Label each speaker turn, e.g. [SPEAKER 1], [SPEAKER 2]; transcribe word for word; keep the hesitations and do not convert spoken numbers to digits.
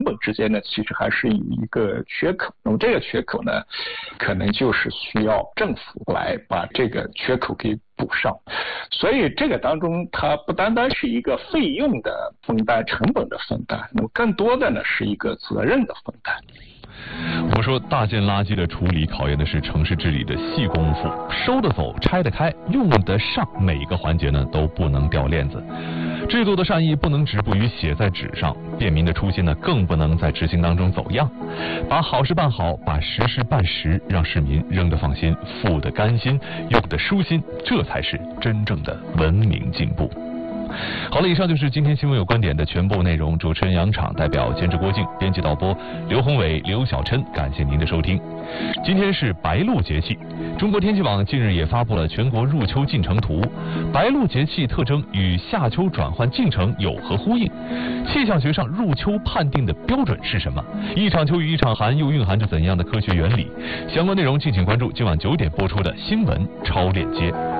[SPEAKER 1] 本之间呢，其实还是有一个缺口。那么这个缺口呢，可能就是需要政府来把这个缺口给补上。所以这个当中，它不单单是一个费用的分担、成本的分担，那么更多的呢是一个责任的分担。
[SPEAKER 2] 我们说大件垃圾的处理考验的是城市治理的细功夫，收得走，拆得开，用得上，每一个环节呢都不能掉链子。制度的善意不能止步于写在纸上，便民的初心呢更不能在执行当中走样。把好事办好，把实事办实，让市民扔得放心，付得甘心，用得舒心，这才是真正的文明进步。好了，以上就是今天新闻有观点的全部内容。主持人杨昶，代表监制郭靖，编辑导播刘宏伟、刘小琛，感谢您的收听。今天是白露节气，中国天气网近日也发布了全国入秋进程图。白露节气特征与夏秋转换进程有何呼应？气象学上入秋判定的标准是什么？一场秋与一场寒又蕴含着怎样的科学原理？相关内容敬请关注今晚九点播出的新闻超链接。